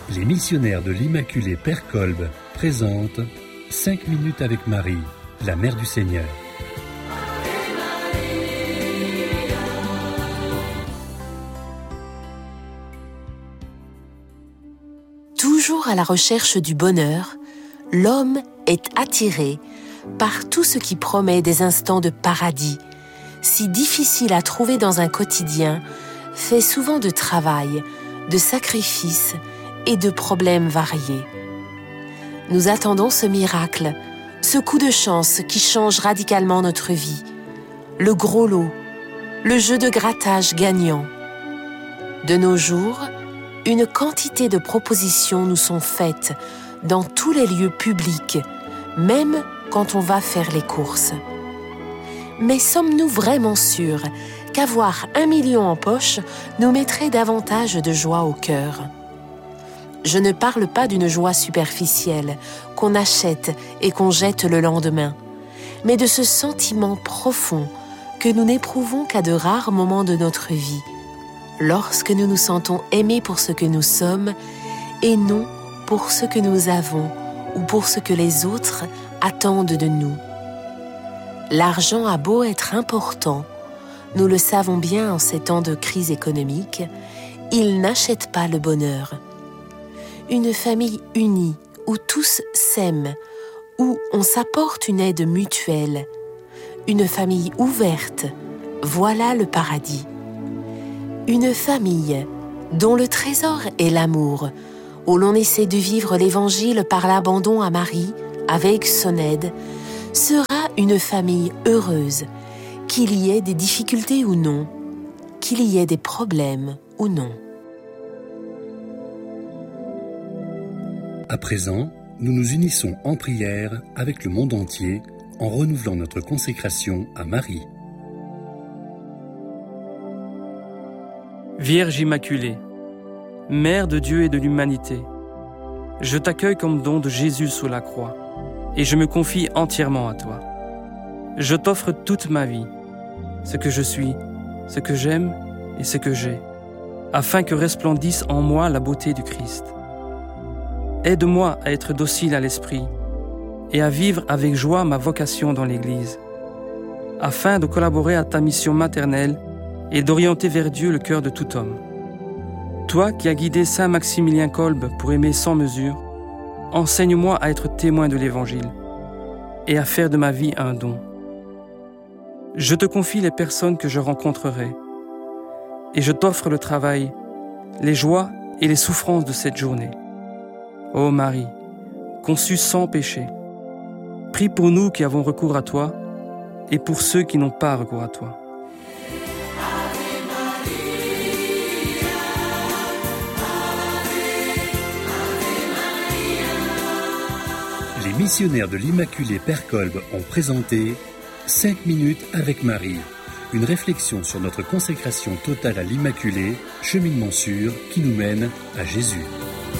Les missionnaires de l'Immaculée Père Kolb présentent 5 minutes avec Marie, la Mère du Seigneur. Toujours à la recherche du bonheur, l'homme est attiré par tout ce qui promet des instants de paradis, si difficiles à trouver dans un quotidien fait souvent de travail, de sacrifices et de problèmes variés. Nous attendons ce miracle, ce coup de chance qui change radicalement notre vie, le gros lot, le jeu de grattage gagnant. De nos jours, une quantité de propositions nous sont faites dans tous les lieux publics, même quand on va faire les courses. Mais sommes-nous vraiment sûrs qu'avoir 1 million en poche nous mettrait davantage de joie au cœur ? Je ne parle pas d'une joie superficielle qu'on achète et qu'on jette le lendemain, mais de ce sentiment profond que nous n'éprouvons qu'à de rares moments de notre vie, lorsque nous nous sentons aimés pour ce que nous sommes et non pour ce que nous avons ou pour ce que les autres attendent de nous. L'argent a beau être important, nous le savons bien en ces temps de crise économique, il n'achète pas le bonheur. Une famille unie, où tous s'aiment, où on s'apporte une aide mutuelle, une famille ouverte, voilà le paradis. Une famille dont le trésor est l'amour, où l'on essaie de vivre l'Évangile par l'abandon à Marie, avec son aide, sera une famille heureuse, qu'il y ait des difficultés ou non, qu'il y ait des problèmes ou non. À présent, nous nous unissons en prière avec le monde entier en renouvelant notre consécration à Marie. Vierge Immaculée, Mère de Dieu et de l'humanité, je t'accueille comme don de Jésus sous la croix et je me confie entièrement à toi. Je t'offre toute ma vie, ce que je suis, ce que j'aime et ce que j'ai, afin que resplendisse en moi la beauté du Christ. Aide-moi à être docile à l'esprit et à vivre avec joie ma vocation dans l'Église, afin de collaborer à ta mission maternelle et d'orienter vers Dieu le cœur de tout homme. Toi qui as guidé Saint Maximilien Kolb pour aimer sans mesure, enseigne-moi à être témoin de l'Évangile et à faire de ma vie un don. Je te confie les personnes que je rencontrerai et je t'offre le travail, les joies et les souffrances de cette journée. Ô Marie, conçue sans péché, prie pour nous qui avons recours à toi et pour ceux qui n'ont pas recours à toi. Les missionnaires de l'Immaculée Père Kolb ont présenté 5 minutes avec Marie, une réflexion sur notre consécration totale à l'Immaculée, cheminement sûr qui nous mène à Jésus.